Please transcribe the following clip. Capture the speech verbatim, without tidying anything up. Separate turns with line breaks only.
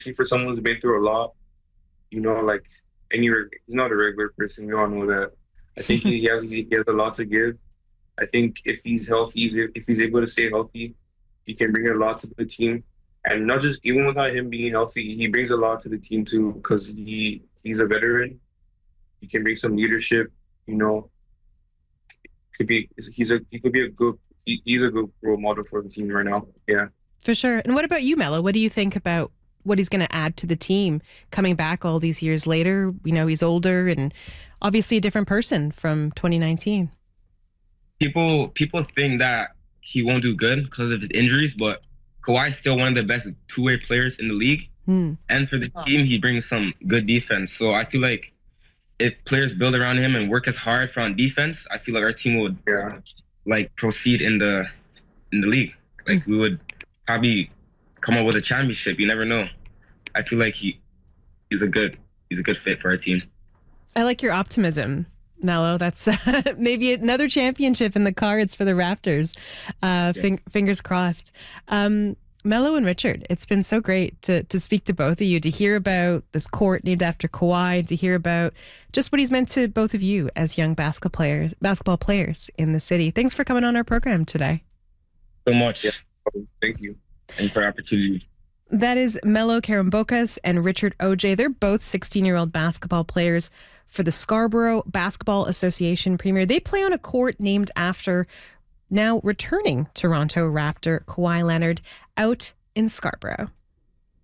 for someone who's been through a lot. You know, like any reg- he's not a regular person. We all know that. I think he, he has he has a lot to give. I think if he's healthy, if he's able to stay healthy, he can bring a lot to the team. And not just even without him being healthy, he brings a lot to the team too because he he's a veteran. He can bring some leadership. You know, could be he's a he could be a good he, he's a good role model for the team right now. Yeah.
For sure. And what about you, Mello? What do you think about what he's going to add to the team coming back all these years later? We know he's older and obviously a different person from twenty nineteen.
People people think that he won't do good because of his injuries, but Kawhi's still one of the best two-way players in the league.
Hmm.
And for the team, he brings some good defense. So I feel like if players build around him and work as hard for on defense, I feel like our team would
Yeah.
like proceed in the in the league. Like we would probably come up with a championship. You never know. I feel like he he's a good he's a good fit for our team.
I like your optimism, Mello. That's uh, maybe another championship in the cards for the Raptors. Uh,
Yes.
fing- fingers crossed. Um, Mello and Richard, it's been so great to to speak to both of you, to hear about this court named after Kawhi, to hear about just what he's meant to both of you as young basketball players, basketball players in the city. Thanks for coming on our program today.
So much.
Yeah. Thank you.
And for opportunity.
That is Mello Karambocas and Richard O J. They're both sixteen-year-old basketball players for the Scarborough Basketball Association Premier. They play on a court named after now returning Toronto Raptor Kawhi Leonard out in Scarborough.